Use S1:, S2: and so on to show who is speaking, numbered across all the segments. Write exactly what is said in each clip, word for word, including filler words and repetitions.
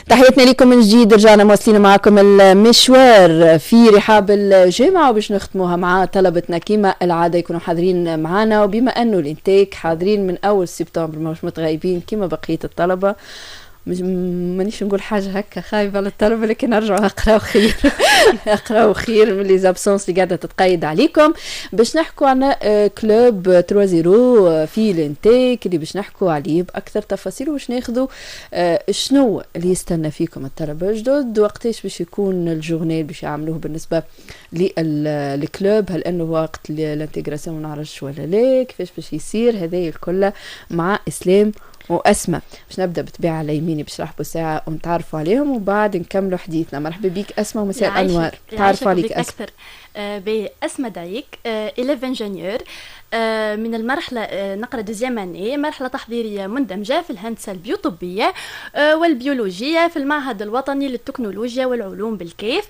S1: تحياتنا لكم من جديد. رجعنا مواصلين معكم المشوار في رحاب الجامعة وباش نختموها مع طلبتنا كيما العادة يكونوا حاضرين معنا، وبما أنه الانتاك حاضرين من أول سبتمبر مش متغيبين كيما بقية الطلبة. مانيش نقول حاجة هكا خايبة على الطلبة، لكن ارجعوا اقراوا خير اقراوا خير من لي زابسونس اللي قاعدة تتقيد عليكم. باش نحكوا عن كلوب ثلاثة صفر في الانتاك اللي باش نحكوا عليه بأكثر تفاصيل، وباش ناخذوا شنو اللي يستنى فيكم الطلبة الجدد، وقتاش باش يكون الجورنال باش يعملوه بالنسبة للكلوب، هل انه وقت الانتجراسيون ما نعرفش ولا لا، كيفاش باش يصير هذا الكل مع اسلام واسماء. باش نبدا بطبيعه على يميني باش نرحبوا ساعه ونتعرفوا عليهم وبعد نكملوا حديثنا. مرحبا بيك اسماء ومساء الانوار. تعرفوا عليك
S2: اكثر. آه باسماء دايك آه إحدى عشر انجينيور آه من المرحله آه نقرا دوزيام اني، مرحله تحضيريه مندمجه في الهندسه البيوطبيه آه والبيولوجيه في المعهد الوطني للتكنولوجيا والعلوم بالكيف.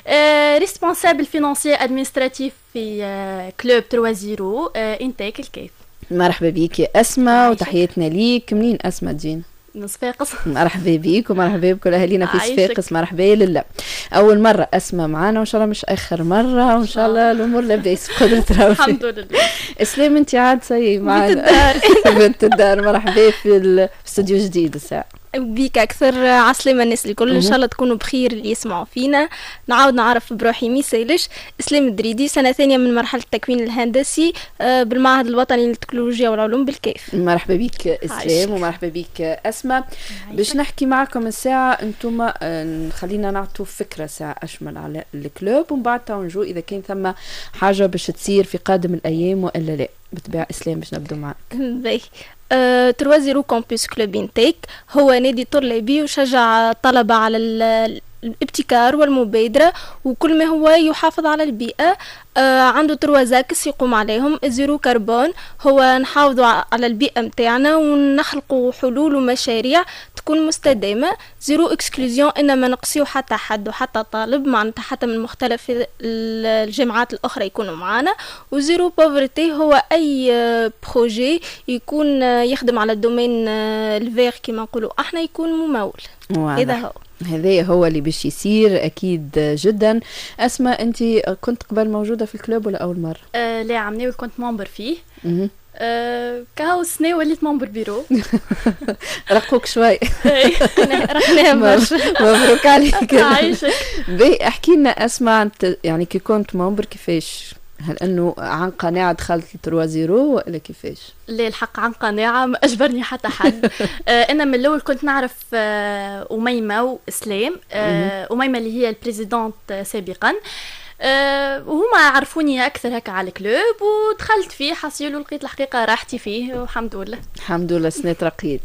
S2: آه ريسبونسابل فينانسيي ادمنستراتيف في آه كلوب ثلاثة صفر آه انتاك الكيف.
S1: مرحبا بيك يا أسماء وتحياتنا ليك. منين أسماء تجينا؟
S2: من صفاقس.
S1: مرحبا بيك ومرحبا بكل أهالينا في صفاقس. مرحبا لله. أول مرة أسماء معنا وإن شاء الله مش آخر مرة، وإن شاء الله الأمور لاباس بقدرة ربي.
S2: الحمد لله.
S1: إسلام أنت عاد سي معنا
S2: بنت الدار.
S1: بنت الدار. مرحبا في الاستوديو الجديد الساعة
S3: بيك أكثر. عسلامة الناس الكل، إن شاء الله تكونوا بخير اللي يسمعوا فينا. نعاود نعرف بروحي ميسايلش إسلام الدريدي، سنة ثانية من مرحلة التكوين الهندسي بالمعهد الوطني للتكنولوجيا والعلوم بالكيف.
S1: مرحبا بيك إسلام ومرحبا بيك أسماء. باش نحكي معكم الساعة أنتم خلينا نعطوا فكرة ساعة أشمل على الكلوب، ومن بعد نجو إذا كان ثم حاجة باش تصير في قادم الأيام وإلا لا. بتبع إسلام باش نبدو معك.
S3: باهي. ثلاثة صفر كامبوس كلوب انتاك هو نادي طلابي وشجع الطلبة على الابتكار والمبادرة وكل ما هو يحافظ على البيئة. آه عنده تروازاكس يقوم عليهم. الزيرو كربون هو نحافظوا على البيئة متاعنا ونخلقوا حلول ومشاريع تكون مستدامة. زيرو اكسكلوزيون انما نقصيو حتى حد وحتى طالب، معناتها حتى من مختلف الجامعات الاخرى يكونوا معنا. وزيرو بوفرتي هو اي بروجي يكون يخدم على الدومين الفير كما نقولوا احنا يكون ممول. هذا هو
S1: هذا هو اللي باش يصير اكيد جدا. اسماء انت كنت قبل موجوده في الكلوب ولا اول مره؟
S2: آه لا عمني كنت ممبر فيه. آه كهو سنة وليت ممبر بيرو.
S1: رقوك شوي.
S3: رحنا برشا.
S1: مبروك عليك.
S2: عايشك.
S1: بي احكي لنا اسماء يعني كي كنت ممبر كيفاش؟ هل انه عن قناعه دخلت ثلاثة صفر ولا كيفاش؟
S2: لا الحق عن قناعه ما اجبرني حتى حد. آه انا من الاول كنت نعرف آه اميمه واسلام. آه اميمه اللي هي البريزيدونت سابقا. أه وهما عرفوني اكثر هكا على الكلوب ودخلت فيه حصيل ولقيت الحقيقه راحتي فيه والحمد لله.
S1: الحمد لله سنة رقيت.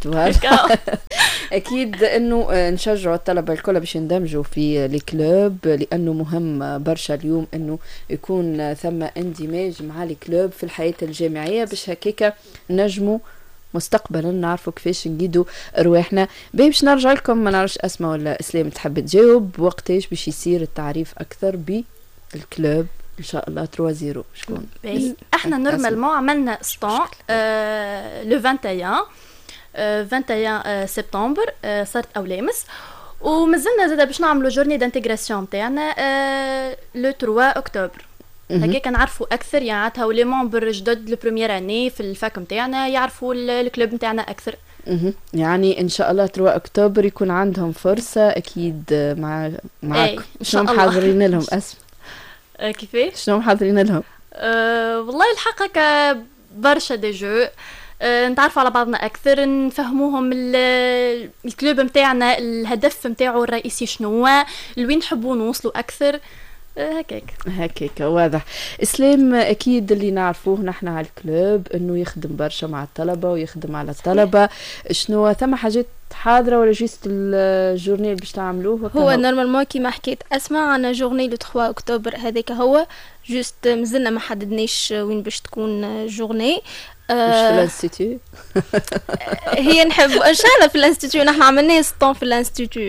S1: اكيد انه نشجعوا الطلبه الكل باش يندمجوا في الكلوب، لانه مهم برشا اليوم انه يكون ثم اندماج مع الكلوب في الحياه الجامعيه، باش هكاك نجموا مستقبلا نعرفوا كيفاش نقيدوا رواحنا. باش نرجع لكم ما نعرفش اسماء ولا اسلام تحب تجاوب وقتاش باش يصير التعريف اكثر ب الكلوب ان شاء الله ثلاثة صفر. شكون؟
S2: احنا نورمالمون عملنا ستون آه لو واحد وعشرين آه واحد وعشرين سبتمبر آه صارت اولامس، ومازلنا زاده باش نعملوا جورني دانتيغراسيون تاعنا آه لو ثلاثة اكتوبر. هكاك نعرفوا اكثر يعني عطاو لي ممبر جدد لو بروميير اني في الفاك نتاعنا يعرفوا الكلوب نتاعنا اكثر.
S1: يعني ان شاء الله ثلاثة اكتوبر يكون عندهم فرصه اكيد مع معاكم. شنو محضرين لهم اسم؟
S2: آه كيفاش؟
S1: شنو محضرين لهم؟
S2: أه والله الحق هكا برشا دي جو. أه نتعرفوا على بعضنا اكثر، نفهموهم الكلوب نتاعنا الهدف نتاعو الرئيسي شنو، لوين نحبوا نوصلوا اكثر. هكاك
S1: هكاك واضح. اسلام اكيد اللي نعرفوه نحن على الكلوب انه يخدم برشا مع الطلبه ويخدم على الطلبه. شنو ثم حاجات حاضره ولا جيست الجورنال باش تعملوه؟
S3: هو نورمالمون كيما حكيت اسمع عنا جورني لو ثلاثة اكتوبر هذاك هو جوست مازلنا ما حددناش وين باش تكون جورني.
S1: مش في الانستيتيو.
S3: هي نحب ان شاء الله في الانستيتيو، نحن عملناه ستون في الانستيتيو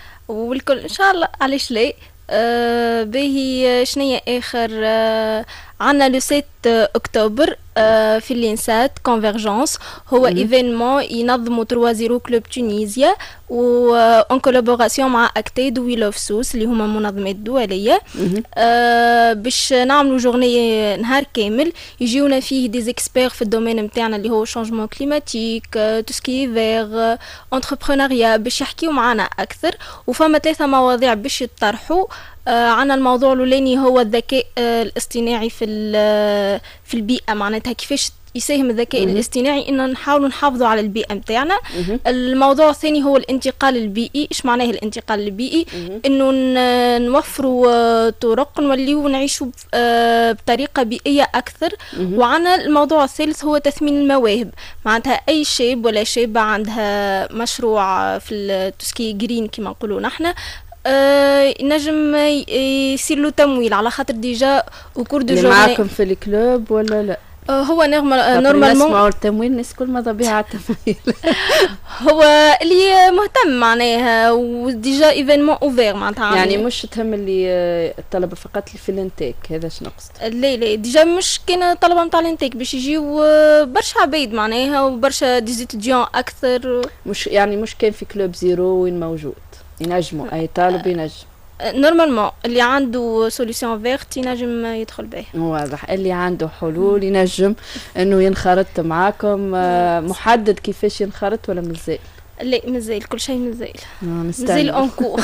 S3: والكل ان شاء الله علاش لا. آه باهي شنية اخر آه عندنا لو سبعة اكتوبر آه في اللينسات كونفرجنس، هو ايفينمون ينظموا ثلاثة صفر كلوب تونيزيا و ان كولابوراسيون مع اكتيد ويلوف سوس اللي هما منظمات دوليه، آه باش نعملوا جورني نهار كامل يجيونا فيه دي اكسبير في الدومين نتاعنا اللي هو شونجمون كليماتيك، تو سكي فيغ، انتربرونيا، باش يحكيوا معنا اكثر. وفما ثلاثه مواضيع باش يطرحوا. آه عنا الموضوع الأولاني هو الذكاء آه الاصطناعي في في البيئة، معناتها كيفاش يساهم الذكاء الاصطناعي إن نحاولوا نحافظوا على البيئة متاعنا. الموضوع الثاني هو الانتقال البيئي. إيش معناه الانتقال البيئي؟ إنه نوفروا آه طرق نوليو نعيشوا آه بطريقة بيئية أكثر. وعنا الموضوع الثالث هو تثمين المواهب، معناتها أي شاب ولا شابة عندها مشروع في التسكي جرين كما نقولوا نحن، آه نجم يصير له تمويل على خاطر ديجا وكور دو جورني.
S1: اللي معاكم في الكلوب ولا لا؟
S3: آه هو نورمال نورمالمون
S1: نسمعوا التمويل، الناس كل ما ضبيها على التمويل.
S3: هو اللي مهتم معناها وديجا ايفينمون اوفير معناتها،
S1: يعني مش تهم اللي الطلبه فقط اللي في الانتاك، هذا شنو نقصد؟
S3: لا لا ديجا مش كان طلبه نتاع الانتاك باش يجيو برشا عباد معناها وبرشا ديزيتيديون اكثر،
S1: مش يعني مش كان في كلوب زيرو وين موجود ينجموا اي طالب ينجم
S3: نورمالمون اللي عنده سوليسيون فيرت ينجم يدخل به.
S1: واضح، اللي عنده حلول ينجم انه ينخرط معاكم. محدد كيفاش ينخرط ولا مازال؟
S3: لا مازال كل شيء مازال
S1: مازال
S3: اون كور.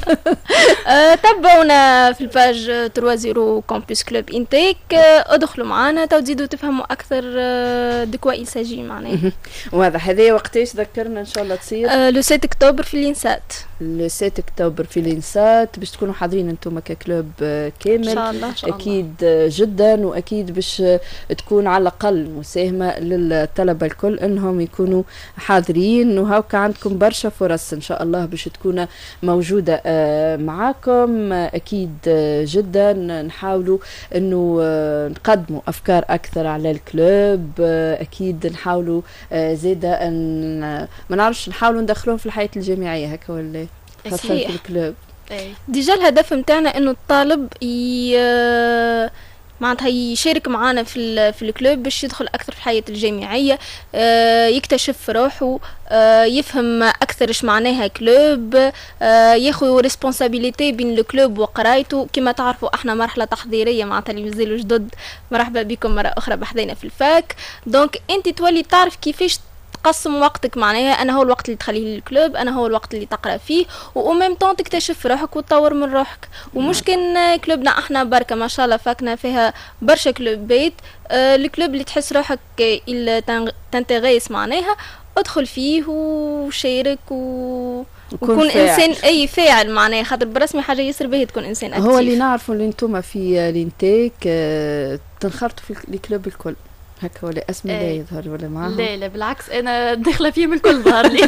S3: تابعونا في الباج ثلاثة صفر كامبوس كلوب انتيك، ادخلوا معنا تو تزيدوا تفهموا اكثر دو كوا il s'agit معناها.
S1: واضح. هذه وقتاش ذكرنا ان شاء الله تصير؟
S3: لو سبعة اكتوبر في اللينسات.
S1: لو سبعة اكتوبر في اللينسات باش تكونوا حاضرين انتم ككلوب كامل
S3: ان شاء الله. إن شاء الله.
S1: اكيد جدا، واكيد باش تكون على الاقل مساهمه للطلبه الكل انهم يكونوا حاضرين، وهاكا عندكم برشا فرص ان شاء الله باش تكون موجوده معاكم. اكيد جدا نحاولوا انه نقدموا افكار اكثر على الكلوب، اكيد نحاولوا زيدا ان ما نعرفش نحاولوا ندخلوهم في الحياه الجامعيه هكا ولا خاصه في الكلوب.
S3: ديجا الهدف نتاعنا انه الطالب ي... معناتها يشارك معنا في في الكلوب باش يدخل اكثر في الحياه الجامعيه، يكتشف روحه، يفهم اكثر ايش معناها كلوب، ياخذ ريسبونسابيلتي بين الكلوب وقرايته. كما تعرفوا احنا مرحله تحضيريه معناتها اللي مازالوا جدد، مرحبا بكم مره اخرى بحذينا في الفاك. دونك انت تولي تعرف كيفاش تقسم وقتك، معناها انا هو الوقت اللي تخليه للكلوب، انا هو الوقت اللي تقرا فيه، وميم طون تكتشف روحك وتطور من روحك. ومش كان كلوبنا احنا بركه ما شاء الله فاكنا فيها برشا كلوبات، آه الكلوب اللي تحس روحك اللي تنتغيس معناها ادخل فيه وشارك و وكون انسان اي فاعل معناها، خاطر برسمي حاجه يسر به تكون انسان اكتيف.
S1: هو اللي نعرفوا اللي انتم في الانتاك آه تنخرطوا في الكلوب الكل هكا ولا اسمي لا يظهر ولا معاهم؟
S2: لا لا بالعكس انا داخله فيهم الكل ظهر لي.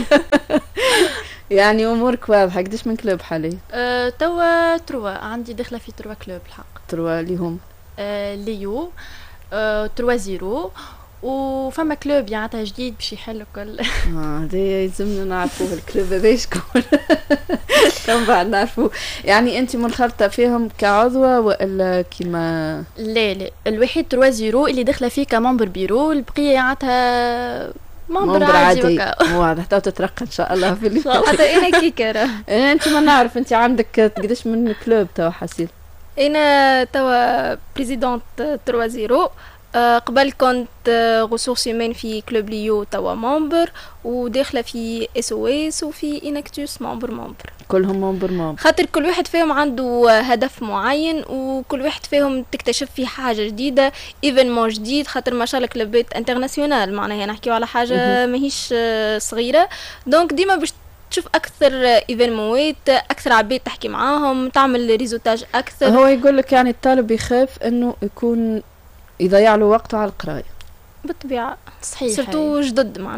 S1: يعني امورك واضحه. قديش من كلوب حاليا؟
S2: أه توا تروا عندي داخله في تروا كلوب الحق.
S1: تروا اللي هم
S2: أه ليو أه تروا زيرو، وفما كلوب يعطى جديد باش يحل الكل.
S1: اه هذا يلزمنا نعرفوه الكلوب هذا شكون. كم بعد نعرفوه. يعني انت منخرطه فيهم كعضوه ولا كيما؟
S2: لا لا الوحيد تروا زيرو اللي داخله فيه كممبر بيرو، البقيه يعطى ممبر عادي.
S1: واضح تو تترقى ان شاء الله في اللي
S3: حتى انا كيكا راه.
S1: انت ما نعرف انت عندك قداش من كلوب تو حسيت؟
S3: انا توا بريزيدونت تروا زيرو. أه قبل كنت ريسورس هيومان في كلوب ليو توا ممبر، وداخله في اس او اس وفي انكتوس ممبر ممبر.
S1: كلهم ممبر ممبر،
S3: خاطر كل واحد فيهم عنده هدف معين، وكل واحد فيهم تكتشف فيه حاجه جديده، ايفينمون جديد. خاطر ما شاء الله كلوبات انترناسيونال معناها نحكيو على حاجه ماهيش صغيره. دونك ديما باش تشوف اكثر ايفينموات، اكثر عباد تحكي معاهم، تعمل ريزوتاج اكثر.
S1: هو يقول لك يعني الطالب يخاف انه يكون يضيع له وقته على القرايه.
S3: بالطبيعه
S2: صحيح،
S3: سرتو جدد معناه.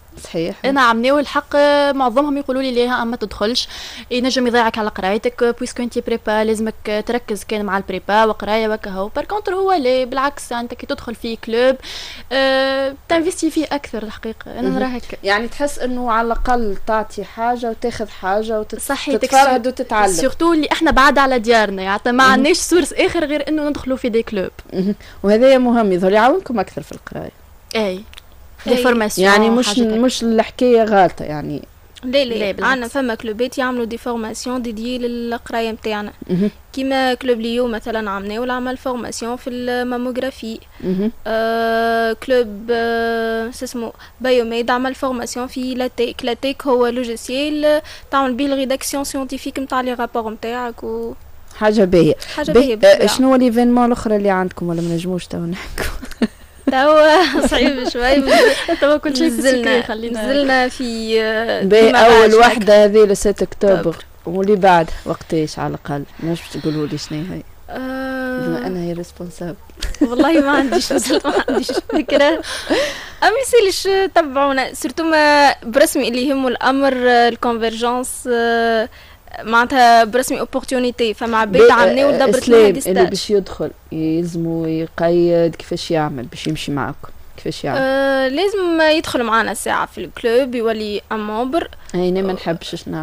S1: صحيح.
S2: انا عمناو الحق معظمهم يقولوا لي ليها اما تدخلش ينجم يضيعك على قرايتك بويسكو انت بريبا لازمك تركز كان مع البريبا وقرايه وكهو. بار كونتر هو لا بالعكس انت كي تدخل في كلوب أه تنفيستي فيه اكثر الحقيقه. انا نرى هيك
S1: يعني تحس انه على الاقل تعطي حاجه وتاخذ حاجه
S2: وتتفرهد
S1: وتتعلم.
S2: سورتو اللي احنا بعد على ديارنا يعني ما عندناش سورس اخر غير انه ندخلوا في دي كلوب.
S1: وهذا مهم يظهر يعاونكم اكثر في القرايه.
S2: اي دي فورماسيون
S1: يعني مش مش الحكايه غالطه يعني.
S3: لا لا عندنا فما كلوبات يعملوا دي فورماسيون ديدي للقرايه نتاعنا كيما كلوب ليو مثلا عملنا ولا عمل فورماسيون في الماموغرافي. آه كلوب آه اسمه بايوميد عمل فورماسيون في لاتيك. لاتيك هو لوجيسيال تعمل به الريداكسيون سيونتيفيك نتاع لي رابور نتاعك و
S1: حاجه باهيه.
S3: حاجه باهيه.
S1: شنو هو ليفينمون الاخرى اللي عندكم ولا ما نجموش تو نحكوا؟
S3: توا صعيب شوي.
S2: توا كل شيء
S3: نزلنا خلينا نزلنا في
S1: اول وحده هذه ل ستة اكتوبر واللي بعد وقتاش على الاقل نجم تقولوا لي شنو هي؟ بما انها هي ريسبونسابل.
S3: والله ما عنديش ما عنديش فكره. اما يسالش تبعونا سورتو ما برسمي اللي يهموا الامر الكونفرجنس معناتها برسمي اوبورتونيتي. فما عباد عملوا دبرت لها دي ستاج
S1: اللي باش يدخل يلزموا يقيد كيفاش يعمل باش يمشي معكم كيفاش يعمل؟
S3: آه لازم يدخل معنا ساعه في الكلوب يولي امومبر.
S1: اي ما نحبش نعم.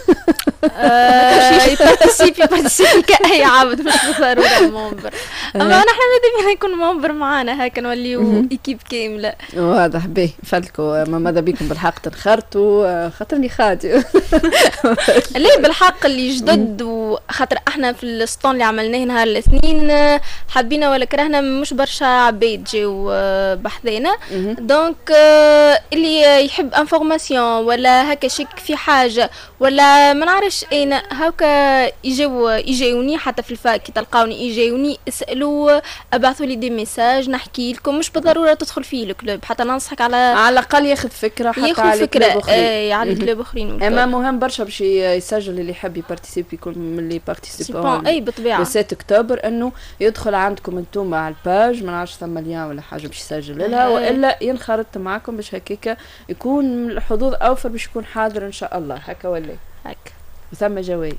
S3: يبارتيسيبي يبارتيسيبي كأي عبد مش بالضرورة المومبر. أما نحن لازم يكون مومبر معنا هكا نوليو إيكيب كاملة.
S1: واضح باهي فلكوا ما ماذا بيكم بالحق تنخرطوا خاطرني خاطئ.
S3: ليه بالحق اللي جدد وخاطر احنا في السطون اللي عملناه نهار الاثنين حبينا ولا كرهنا مش برشا عباد جاو بحذانا. دونك اللي يحب انفورماسيون ولا هكا شك في حاجة ولا ما نعرفش اين هاكا يجيو يجيوني حتى في الفاك كي تلقاوني يجيوني اسالوا ابعثوا لي دي ميساج نحكي لكم. مش بالضروره تدخل فيه الكلوب حتى ننصحك على
S1: على الاقل ياخذ فكره حتى
S3: ياخذ
S1: على
S3: فكره اي على كلوب اخرين.
S1: اما مهم برشا باش يسجل اللي يحب يبارتيسيبي يكون من اللي بارتيسيبون
S3: اي بالطبيعه
S1: ستة اكتوبر انه يدخل عندكم انتم على الباج ما نعرفش ثم ليان ولا حاجه باش يسجل لها والا ينخرط معكم باش هكاك يكون الحظوظ اوفر باش يكون حاضر ان شاء الله هكا ولا
S3: هكا
S1: وثم جوائز.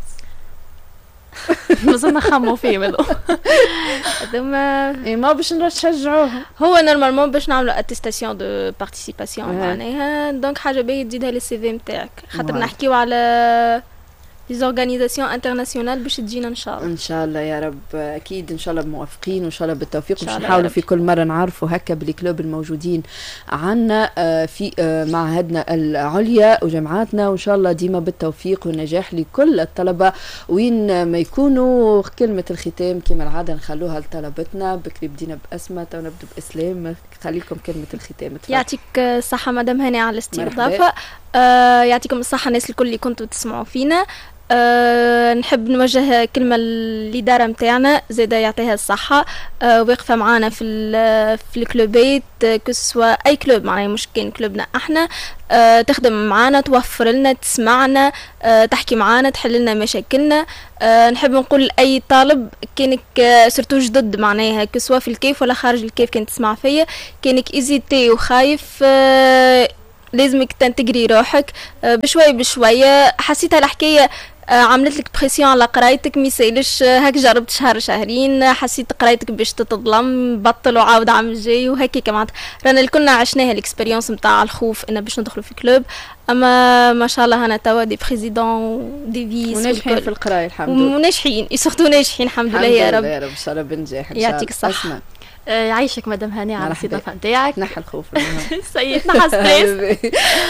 S2: مازلنا نخمو فيه ملو
S3: ثم
S1: اي ما باش نشجعوهم.
S3: هو نورمالمون باش نعملوا اتستاسيون دو بارتيسيباسيون معناها دونك حاجه باهيه تزيدها للسي في نتاعك خاطر نحكيو على ليزورغانيزاسيون انترناسيونال باش تجينا ان شاء الله.
S1: ان شاء الله يا رب اكيد ان شاء الله موافقين وان شاء الله بالتوفيق. باش نحاولوا في كل مره نعرفوا هكا بالكلوب الموجودين عنا في معهدنا العليا وجامعاتنا وان شاء الله ديما بالتوفيق والنجاح لكل الطلبه وين ما يكونوا. كلمه الختام كما العاده نخلوها لطلبتنا. بكري بدينا باسماء تو نبدو باسلام. خليكم كلمه الختام. تفضل.
S3: يعطيك الصحه مدام هاني على الاستضافه. آه يعطيكم الصحه الناس الكل اللي كنتوا تسمعوا فينا. أه نحب نوجه كلمة للإدارة متاعنا زيدا يعطيها الصحة. أه واقفة معانا في في الكلوبات كسوا أي كلوب معناها مش كان كلوبنا احنا. أه تخدم معانا توفر لنا تسمعنا أه تحكي معانا تحل لنا مشاكلنا. أه نحب نقول لأي طالب كانك أه سرتو جدد معناها كسوا في الكيف ولا خارج الكيف كان تسمع فيا كانك إزيتي وخايف أه لازمك تنتجري روحك أه بشوية بشوية. حسيتها الحكاية عملت لك بريسيون على قرايتك ميسالش هاك جربت شهر شهرين حسيت قرايتك باش تتظلم بطل وعاود عام الجاي وهكاك معناتها رانا الكلنا عشناها الاكسبيريونس نتاع الخوف ان باش ندخلوا في كلوب. اما ما شاء الله انا توا دي بريزيدون دي فيس
S1: وناجحين في القرايه الحمد لله
S3: وناجحين يسختو ناجحين الحمد لله يا رب.
S1: يا رب ان شاء الله بنجاح ان شاء الله.
S3: يعطيك الصحه.
S2: يعيشك مدام هاني على الاستضافه نتاعك.
S1: نحى الخوف
S2: سيد نحى ستريس.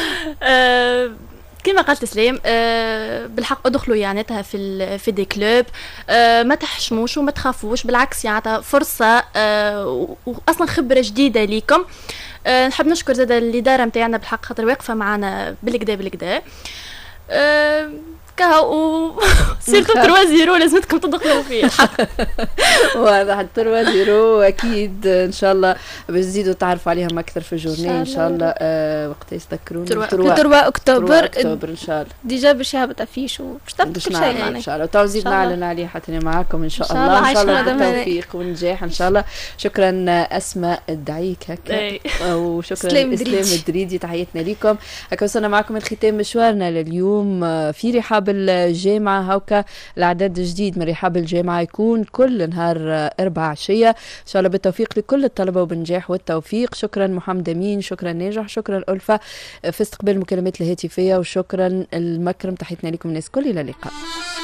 S2: كما قالت سلام أه بالحق ادخلوا يعناتها في في دي كلوب. أه ما تحشموش وما تخافوش بالعكس يعني فرصه أه واصلا خبره جديده ليكم. أه نحب نشكر زاد الاداره نتاعنا بالحق خاطر واقفه معنا بالكدا بالكدا. أه كهو سيرتو ثلاثة صفر لازمتكم تدخلوا فيه.
S1: واضح ثلاثة صفر اكيد ان شاء الله باش تزيدوا تعرفوا عليهم اكثر في الجورني ان شاء الله. آه وقت يذكروني
S3: ثلاثة اكتوبر
S1: اكتوبر ان شاء الله
S3: ديجا باش يهبط افيش وباش تبدا كل شيء معناها
S1: ان شاء الله. تو نزيد نعلن عليه حتى معاكم ان شاء الله. ان شاء الله بالتوفيق والنجاح ان شاء الله. شكرا اسماء الدعيك هكا وشكرا اسلام الدريدي تحياتنا لكم. هكا وصلنا معكم الختام مشوارنا لليوم في رحاب الجامعه. هاكا العدد جديد من رحاب الجامعه يكون كل نهار اربع عشيه ان شاء الله بالتوفيق لكل الطلبه وبالنجاح والتوفيق. شكرا محمد امين، شكرا ناجح، شكرا الفه في استقبال المكالمات الهاتفيه، وشكرا المكرم. تحياتنا لكم الناس كل. الى اللقاء.